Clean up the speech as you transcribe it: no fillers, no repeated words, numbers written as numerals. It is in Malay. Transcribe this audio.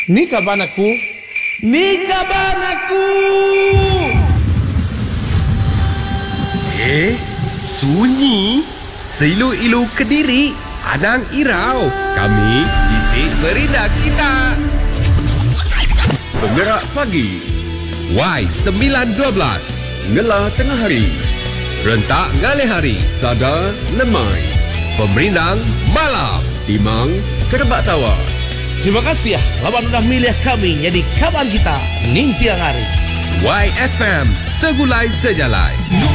Ni kaban aku. Ni kaban aku. Sunyi. Seilu-ilu Kediri. Anang Irau. Kami isi merinda kita. Penggerak pagi. Y912. Ngelah tengah hari. Rentak ngalih hari. Sada lemai. Pemerindang malam. Timang kerebak tawas. Terima kasih ya lawan udah milih kami jadi kaban kita ning tiang hari. YFM Segulai Sejalai.